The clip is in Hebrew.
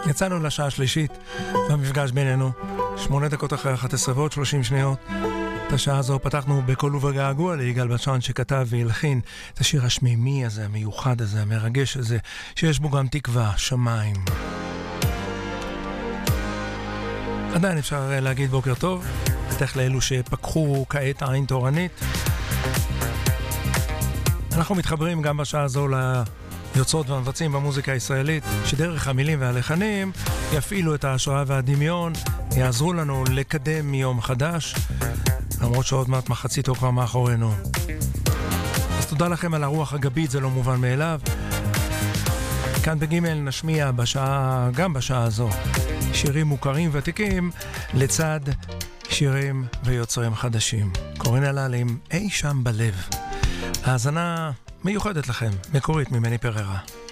יצאנו לשעה השלישית במפגש בינינו, 8 דקות אחרי 11 ועוד 30 שניות. את השעה הזו פתחנו בקול ובגעגוע ליגאל בשן שכתב והלחין את השיר השמימי הזה, המיוחד הזה, המרגש הזה, שיש בו גם תקווה, שמיים. עדיין אפשר להגיד בוקר טוב, בטח לאלו שפקחו כעת עין תורנית. אנחנו מתחברים גם בשעה הזו ליוצרות והמבצעים במוזיקה הישראלית, שדרך המילים והלחנים יפעילו את ההשראה והדמיון, יעזרו לנו לקדם יום חדש, למרות שעוד מעט מחציתו כבר מאחורינו. אז תודה לכם על הרוח הגבית, זה לא מובן מאליו. כאן בגימל נשמיע גם בשעה הזו שירים מוכרים ותיקים לצד שירים ויוצרים חדשים. קורין הלל עם אי שם בלב. האזנה מיוחדת לכם, מקורית ממני פררה.